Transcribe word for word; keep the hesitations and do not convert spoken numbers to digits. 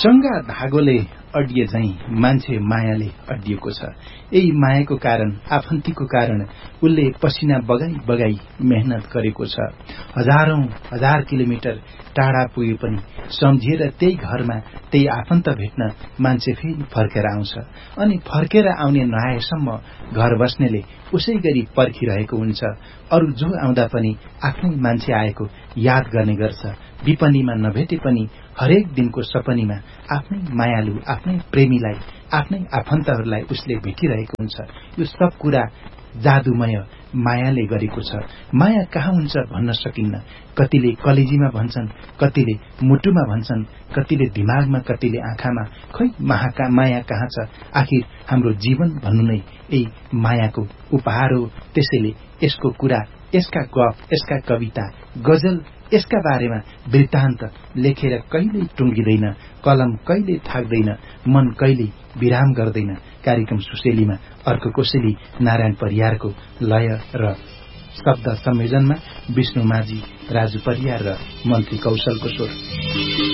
चंगा धागोले अडिए झैं मान्छे मायाले अडिएको छ। यही मायाको कारण, आफन्तीको कारण उसले पसिना बगाई बगाई मेहनत गरेको छ। हजारौं हजार किलोमिटर टाढा पुगे पनि सम्झिएर त्यही घरमा त्यही आफन्त भेट्न मान्छे फेरि फर्केर आउँछ। अनि फर्केर आउने नआएसम्म घर बस्नेले उसै गरी पर्खिरहेको हुन्छ। अरू जो आउँदा पनि आफ्नै मान्छे आएको याद गर्ने गर्छ। विपनीमा नभेटे पनि हरेक दिनको सपनीमा आफ्नै मायालु, आफ्नै प्रेमीलाई, आफ्नै आफन्तहरूलाई उसले भेटिरहेको हुन्छ। यो सब कुरा जादुमय मायाले गरेको छ। माया कहाँ हुन्छ भन्न सकिन्न। कतिले कलेजीमा भन्छन्, कतिले मुटुमा भन्छन्, कतिले दिमागमा, कतिले आँखामा। खै महाका माया कहाँ छ? आखिर हाम्रो जीवन भन्नु नै यही मायाको उपहार हो। त्यसैले यसको कुरा, यसका गफ, यसका कविता, गजल, यसका बारेमा वृत्तान्त लेखेर कहिल्यै टुङ्गिदैन, कलम कहिल्यै थाक्दैन, मन कहिल्यै विराम गर्दैन। कार्यक्रम सुसेलीमा अर्को कोसेली नारायण परियारको लय र शब्द संयोजनमा विष्णु माझी, राजु परियार र मन्त्री कौशलको स्वर।